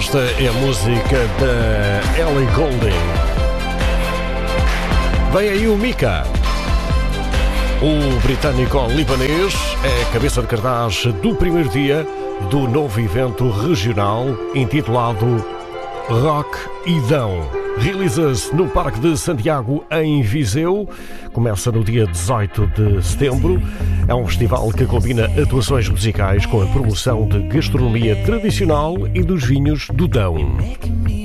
Esta é a música da Ellie Goulding. Vem aí o Mika. O britânico-libanês é cabeça de cartaz do primeiro dia do novo evento regional intitulado Rock Idão. Realiza-se no Parque de Santiago, em Viseu. Começa no dia 18 de setembro. É um festival que combina atuações musicais com a promoção de gastronomia tradicional e dos vinhos do Dão.